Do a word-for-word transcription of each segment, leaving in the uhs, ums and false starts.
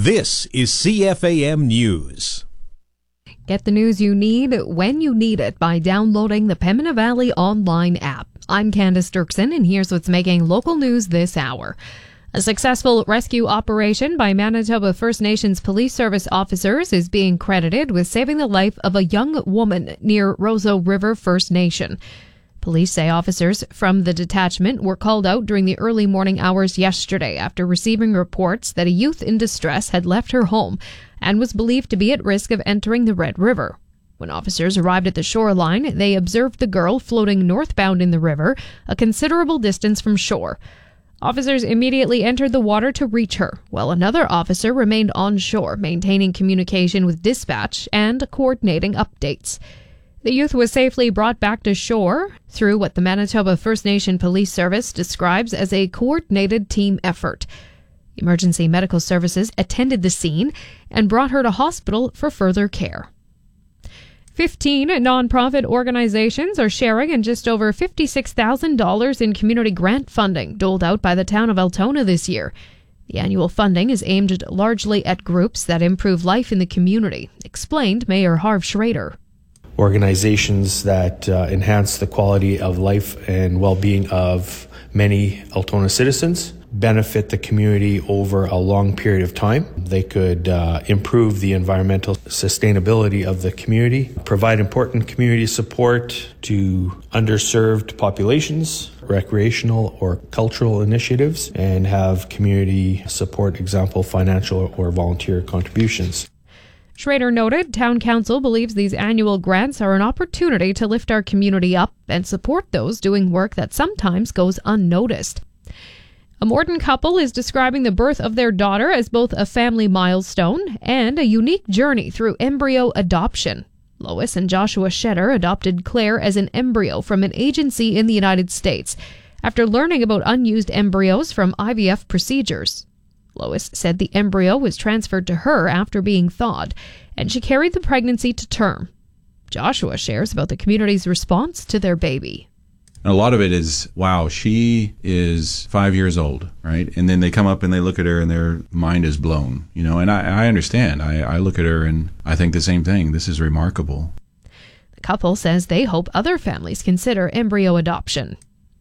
This is C F A M News. Get the news you need when you need it by downloading the Pembina Valley Online app. I'm Candace Dirksen, and here's what's making local news this hour. A successful rescue operation by Manitoba First Nations Police Service officers is being credited with saving the life of a young woman near Roseau River First Nation. Police say officers from the detachment were called out during the early morning hours yesterday after receiving reports that a youth in distress had left her home and was believed to be at risk of entering the Red River. When officers arrived at the shoreline, they observed the girl floating northbound in the river, a considerable distance from shore. Officers immediately entered the water to reach her, while another officer remained on shore, maintaining communication with dispatch and coordinating updates. The youth was safely brought back to shore through what the Manitoba First Nation Police Service describes as a coordinated team effort. Emergency medical services attended the scene and brought her to hospital for further care. Fifteen nonprofit organizations are sharing in just over fifty-six thousand dollars in community grant funding doled out by the town of Altona this year. The annual funding is aimed largely at groups that improve life in the community, explained Mayor Harv Schrader. Organizations that uh, enhance the quality of life and well-being of many Altona citizens, benefit the community over a long period of time. They could uh, improve the environmental sustainability of the community, provide important community support to underserved populations, recreational or cultural initiatives, and have community support, example, financial or volunteer contributions. Schrader noted Town Council believes these annual grants are an opportunity to lift our community up and support those doing work that sometimes goes unnoticed. A Morden couple is describing the birth of their daughter as both a family milestone and a unique journey through embryo adoption. Lois and Joshua Shetter adopted Claire as an embryo from an agency in the United States after learning about unused embryos from I V F procedures. Lois said the embryo was transferred to her after being thawed, and she carried the pregnancy to term. Joshua shares about the community's response to their baby. And a lot of it is, wow, she is five years old, right? And then they come up and they look at her and their mind is blown, you know, and I, I understand. I, I look at her and I think the same thing. This is remarkable. The couple says they hope other families consider embryo adoption.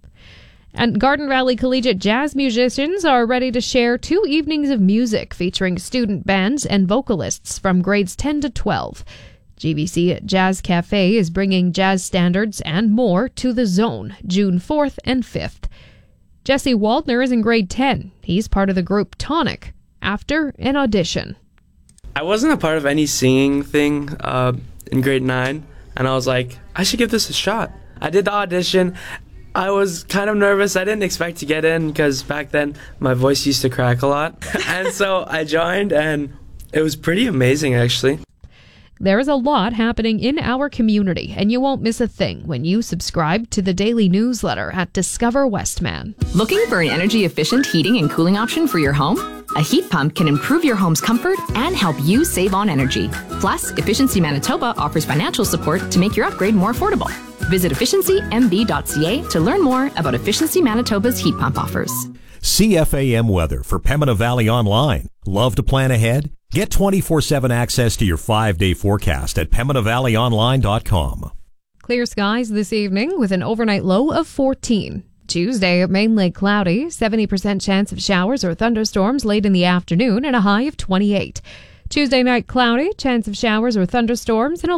And Garden Valley Collegiate jazz musicians are ready to share two evenings of music featuring student bands and vocalists from grades ten to twelve. G B C Jazz Cafe is bringing jazz standards and more to the Zone, June fourth and fifth. Jesse Waldner is in grade ten. He's part of the group Tonic, after an audition. I wasn't a part of any singing thing uh, in grade nine, and I was like, I should give this a shot. I did the audition. I was kind of nervous. I didn't expect to get in because back then my voice used to crack a lot. And so I joined, and it was pretty amazing, actually. There is a lot happening in our community, and you won't miss a thing when you subscribe to the daily newsletter at Discover Westman. Looking for an energy-efficient heating and cooling option for your home? A heat pump can improve your home's comfort and help you save on energy. Plus, Efficiency Manitoba offers financial support to make your upgrade more affordable. Visit efficiency m b dot c a to learn more about Efficiency Manitoba's heat pump offers. C F A M weather for Pembina Valley Online. Love to plan ahead? Get twenty-four seven access to your five-day forecast at pembina valley online dot com. Clear skies this evening with an overnight low of fourteen. Tuesday, mainly cloudy, seventy percent chance of showers or thunderstorms late in the afternoon and a high of twenty-eight. Tuesday night, cloudy, chance of showers or thunderstorms and a